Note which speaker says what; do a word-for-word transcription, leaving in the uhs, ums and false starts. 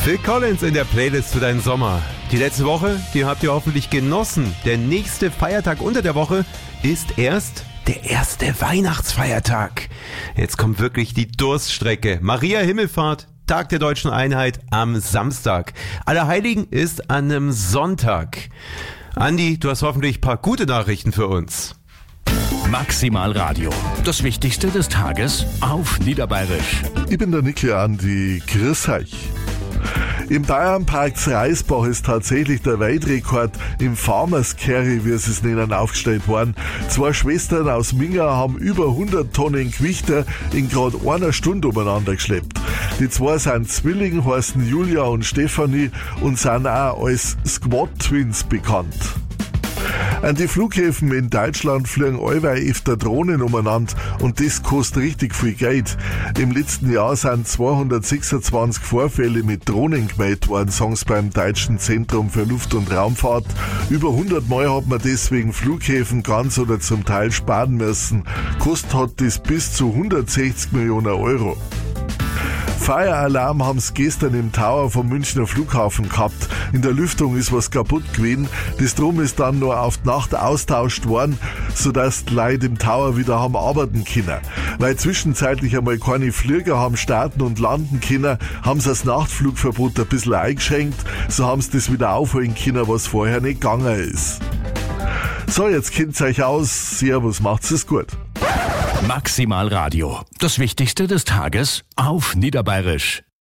Speaker 1: Phil Collins in der Playlist für deinen Sommer. Die letzte Woche, die habt ihr hoffentlich genossen. Der nächste Feiertag unter der Woche ist erst der erste Weihnachtsfeiertag. Jetzt kommt wirklich die Durststrecke. Maria Himmelfahrt, Tag der Deutschen Einheit am Samstag. Allerheiligen ist an einem Sonntag. Andi, du hast hoffentlich ein paar gute Nachrichten für uns.
Speaker 2: Maximal Radio. Das Wichtigste des Tages auf Niederbayerisch.
Speaker 3: Ich bin der Niki Andi. Grüß euch. Im Bayernpark Reisbach ist tatsächlich der Weltrekord im Farmers Carry, wie sie es nennen, aufgestellt worden. Zwei Schwestern aus Minga haben über hundert Tonnen Gewichte in gerade einer Stunde umeinander geschleppt. Die zwei sind Zwillinge, heißen Julia und Stefanie und sind auch als Squad Twins bekannt. An die Flughäfen in Deutschland fliegen allweil öfter Drohnen umeinander und das kostet richtig viel Geld. Im letzten Jahr sind zweihundertsechsundzwanzig Vorfälle mit Drohnen gemeldet worden, sagen sie beim Deutschen Zentrum für Luft- und Raumfahrt. Über hundert Mal hat man deswegen Flughäfen ganz oder zum Teil sparen müssen. Kostet hat das bis zu hundertsechzig Millionen Euro. Feueralarm haben sie gestern im Tower vom Münchner Flughafen gehabt. In der Lüftung ist was kaputt gewesen. Das Strom ist dann nur auf die Nacht austauscht worden, sodass die Leute im Tower wieder haben arbeiten können. Weil zwischenzeitlich einmal keine Flieger haben starten und landen können, haben sie das Nachtflugverbot ein bisschen eingeschränkt. So haben sie das wieder aufholen können, was vorher nicht gegangen ist. So, jetzt kennt ihr euch aus. Servus, macht's es gut.
Speaker 2: Maximal Radio. Das Wichtigste des Tages auf Niederbayerisch.